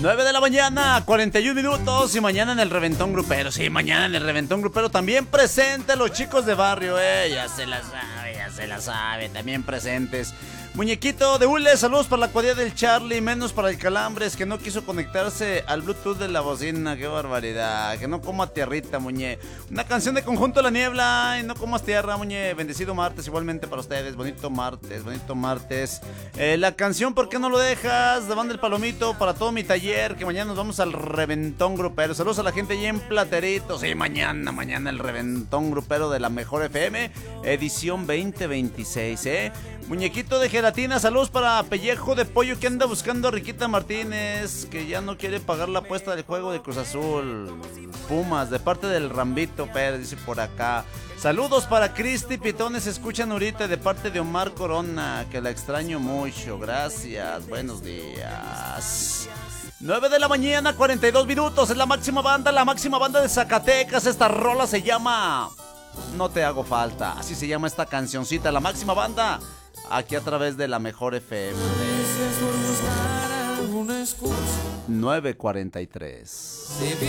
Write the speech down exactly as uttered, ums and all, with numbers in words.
nueve de la mañana, cuarenta y un minutos. Y mañana en el Reventón Grupero. Sí, mañana en el Reventón Grupero también presente los chicos de barrio, eh. Ya se la sabe, ya se la sabe. También presentes. Muñequito de hule, saludos para la cuadrilla del Charlie, menos para el Calambres, que no quiso conectarse al Bluetooth de la bocina. Qué barbaridad, que no coma tierrita, muñe. Una canción de Conjunto La Niebla, y no comas tierra, muñe. Bendecido martes, igualmente para ustedes, bonito martes, bonito martes. eh, La canción ¿Por qué no lo dejas? De Banda El Palomito, para todo mi taller, que mañana nos vamos al Reventón Grupero. Saludos a la gente ahí en Platerito. Sí, mañana, mañana el Reventón Grupero de la Mejor F M, edición veinte veintiséis, eh. Muñequito de gelatina, saludos para Pellejo de Pollo, que anda buscando a Riquita Martínez, que ya no quiere pagar la apuesta del juego de Cruz Azul. Pumas, de parte del Rambito Pérez, dice por acá. Saludos para Cristi Pitones, escuchan ahorita de parte de Omar Corona, que la extraño mucho. Gracias, buenos días. nueve de la mañana, cuarenta y dos minutos, es la máxima banda, la máxima banda de Zacatecas. Esta rola se llama No te hago falta, así se llama esta cancioncita, la máxima banda, aquí a través de la Mejor F M. nueve cuarenta y tres.